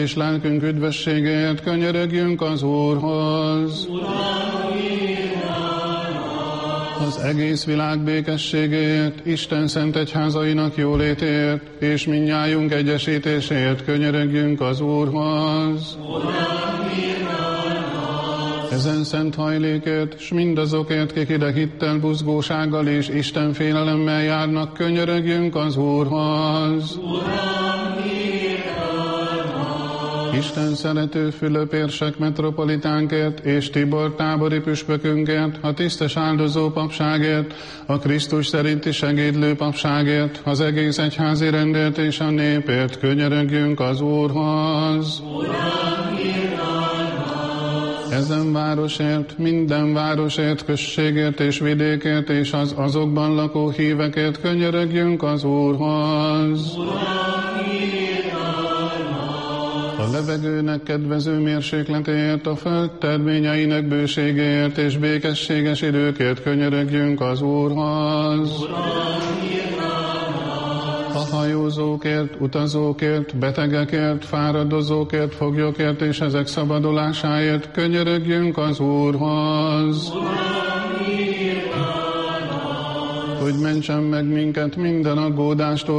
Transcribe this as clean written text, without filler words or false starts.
és lelkünk üdvességéért könyörögjünk az Úrhoz. Az egész világ békességéért, Isten szent egyházainak jólétért, és mindnyájunk egyesítésért könyörögjünk az Úrhoz. Ezen szent hajlékért, s mindazokért, kik ide hittel, buzgósággal és Isten félelemmel járnak, könyörögjünk az Úrhoz. Isten szerető Fülöp érsek metropolitánkért és Tibor tábori püspökünkért, a tisztes áldozó papságért, a Krisztus szerinti segédlő papságért, az egész egyházi rendért és a népért könyörögjünk az Úrhoz. Ezen városért, minden városért, községért és vidékért, és az azokban lakó hívekért könyörögjünk az Úrhoz. A levegőnek kedvező mérsékletéért, a föld terményeinek bőségéért és békességes időkért könyörögjünk az Úrhoz. A hajózókért, utazókért, betegekért, fáradozókért, foglyokért és ezek szabadulásáért könyörögjünk az Úrhoz. Hogy mentsen meg minket minden aggódástól